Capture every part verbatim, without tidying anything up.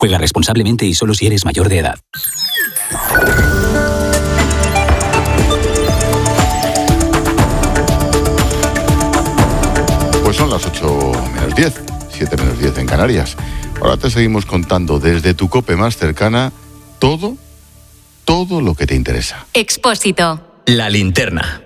Juega responsablemente y solo si eres mayor de edad. Pues son las ocho menos diez, siete menos diez en Canarias. Ahora te seguimos contando desde tu COPE más cercana todo, todo lo que te interesa. Expósito. La linterna.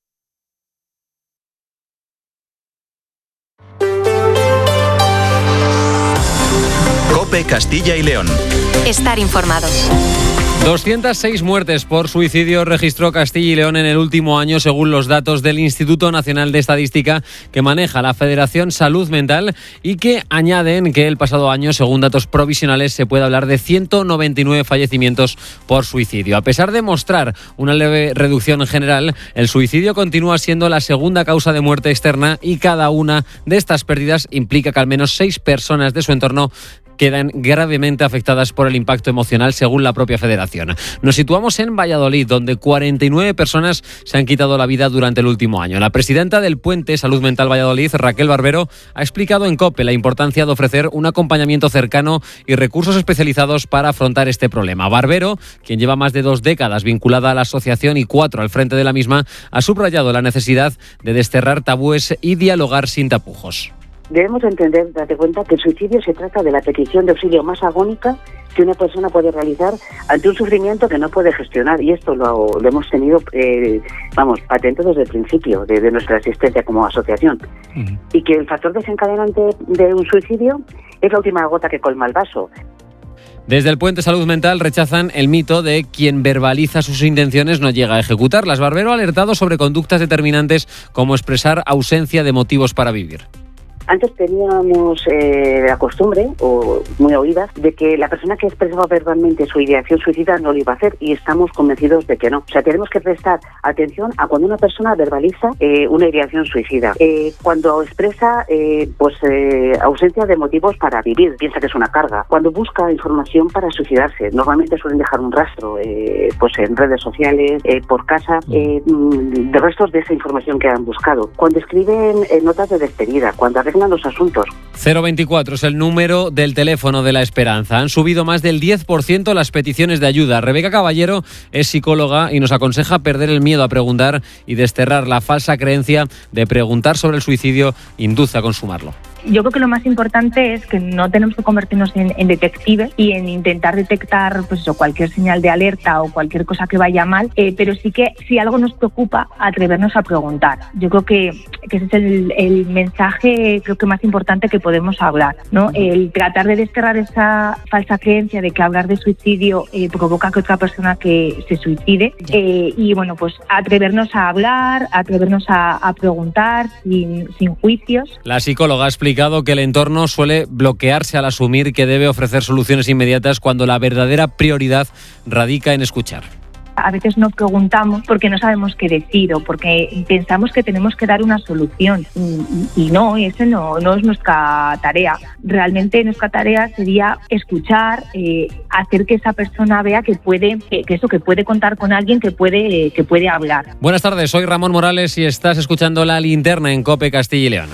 COPE Castilla y León. Estar informado. doscientas seis muertes por suicidio registró Castilla y León en el último año, según los datos del Instituto Nacional de Estadística que maneja la Federación Salud Mental, y que añaden que el pasado año, según datos provisionales, se puede hablar de ciento noventa y nueve fallecimientos por suicidio. A pesar de mostrar una leve reducción en general, el suicidio continúa siendo la segunda causa de muerte externa, y cada una de estas pérdidas implica que al menos seis personas de su entorno quedan gravemente afectadas por el impacto emocional, según la propia federación. Nos situamos en Valladolid, donde cuarenta y nueve personas se han quitado la vida durante el último año. La presidenta del Puente Salud Mental Valladolid, Raquel Barbero, ha explicado en COPE la importancia de ofrecer un acompañamiento cercano y recursos especializados para afrontar este problema. Barbero, quien lleva más de dos décadas vinculada a la asociación y cuatro al frente de la misma, ha subrayado la necesidad de desterrar tabúes y dialogar sin tapujos. Debemos entender, date cuenta, que el suicidio se trata de la petición de auxilio más agónica que una persona puede realizar ante un sufrimiento que no puede gestionar, y esto lo, lo hemos tenido, eh, vamos, patente desde el principio de, de nuestra existencia como asociación. Uh-huh. Y que el factor desencadenante de un suicidio es la última gota que colma el vaso. Desde el Puente Salud Mental rechazan el mito de quien verbaliza sus intenciones no llega a ejecutarlas. Barbero ha alertado sobre conductas determinantes como expresar ausencia de motivos para vivir. Antes teníamos eh, la costumbre, o muy oída, de que la persona que expresaba verbalmente su ideación suicida no lo iba a hacer, y estamos convencidos de que no. O sea, tenemos que prestar atención a cuando una persona verbaliza eh, una ideación suicida. Eh, cuando expresa eh, pues eh, ausencia de motivos para vivir, piensa que es una carga. Cuando busca información para suicidarse, normalmente suelen dejar un rastro eh, pues en redes sociales, eh, por casa, eh, de restos de esa información que han buscado. Cuando escriben eh, notas de despedida, cuando los asuntos. cero veinticuatro es el número del teléfono de la esperanza. Han subido más del diez por ciento las peticiones de ayuda. Rebeca Caballero es psicóloga y nos aconseja perder el miedo a preguntar y desterrar la falsa creencia de preguntar sobre el suicidio induce a consumarlo. Yo creo que lo más importante es que no tenemos que convertirnos en, en detectives y en intentar detectar pues eso, cualquier señal de alerta o cualquier cosa que vaya mal, eh, pero sí que si algo nos preocupa, atrevernos a preguntar. Yo creo que, que ese es el, el mensaje creo que más importante que podemos hablar, ¿no? El tratar de desterrar esa falsa creencia de que hablar de suicidio eh, provoca que otra persona que se suicide eh, y bueno, pues atrevernos a hablar, atrevernos a, a preguntar sin, sin juicios. La psicóloga explica que el entorno suele bloquearse al asumir que debe ofrecer soluciones inmediatas cuando la verdadera prioridad radica en escuchar. A veces no preguntamos porque no sabemos qué decir o porque pensamos que tenemos que dar una solución y, y no, ese no, no es nuestra tarea. Realmente nuestra tarea sería escuchar, eh, hacer que esa persona vea que puede, que, que eso, que puede contar con alguien que puede, que puede hablar. Buenas tardes, soy Ramón Morales y estás escuchando La Linterna en COPE Castilla y León.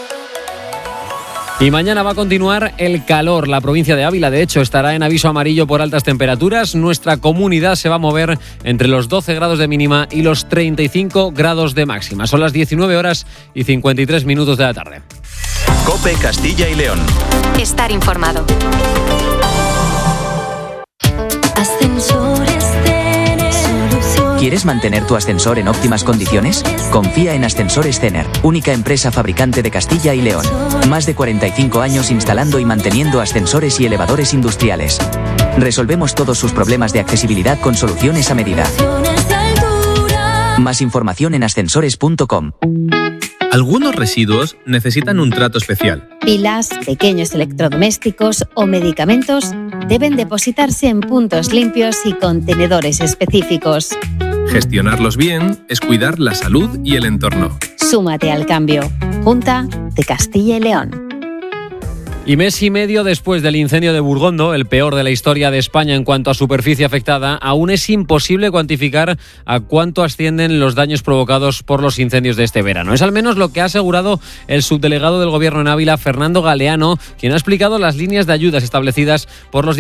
Y mañana va a continuar el calor. La provincia de Ávila, de hecho, estará en aviso amarillo por altas temperaturas. Nuestra comunidad se va a mover entre los doce grados de mínima y los treinta y cinco grados de máxima. Son las diecinueve horas y cincuenta y tres minutos de la tarde. COPE Castilla y León. Estar informado. ¿Quieres mantener tu ascensor en óptimas condiciones? Confía en Ascensores Cener, única empresa fabricante de Castilla y León. Más de cuarenta y cinco años instalando y manteniendo ascensores y elevadores industriales. Resolvemos todos sus problemas de accesibilidad con soluciones a medida. Más información en ascensores punto com. Algunos residuos necesitan un trato especial. Pilas, pequeños electrodomésticos o medicamentos deben depositarse en puntos limpios y contenedores específicos. Gestionarlos bien es cuidar la salud y el entorno. Súmate al cambio. Junta de Castilla y León. Y mes y medio después del incendio de Burgondo, el peor de la historia de España en cuanto a superficie afectada, aún es imposible cuantificar a cuánto ascienden los daños provocados por los incendios de este verano. Es al menos lo que ha asegurado el subdelegado del Gobierno en Ávila, Fernando Galeano, quien ha explicado las líneas de ayudas establecidas por los